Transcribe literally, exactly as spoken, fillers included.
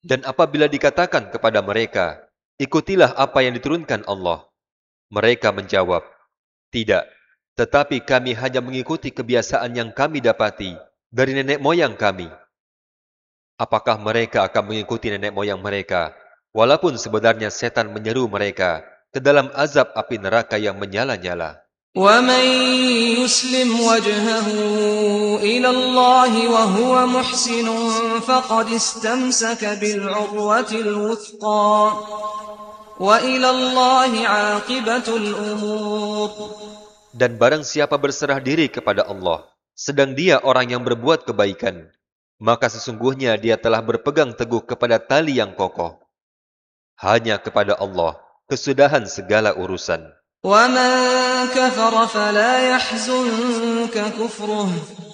Dan apabila dikatakan kepada mereka, ikutilah apa yang diturunkan Allah, mereka menjawab, tidak, tetapi kami hanya mengikuti kebiasaan yang kami dapati dari nenek moyang kami. Apakah mereka akan mengikuti nenek moyang mereka, walaupun sebenarnya setan menyeru mereka ke dalam azab api neraka yang menyala-nyala? وَمَن يُسْلِمْ وَجْهَهُ إِلَى اللَّهِ وَهُوَ مُحْسِنٌ فَقَدِ اسْتَمْسَكَ بِالْعُرْوَةِ الْوُثْقَى وَإِلَى اللَّهِ عَاقِبَةُ الْأُمُورِ. Dan barang siapa berserah diri kepada Allah, sedang dia orang yang berbuat kebaikan, maka sesungguhnya dia telah berpegang teguh kepada tali yang kokoh. Hanya kepada Allah kesudahan segala urusan. وَمَن كَفَرَ فَلَا يَحْزُنكَ كُفْرُهُ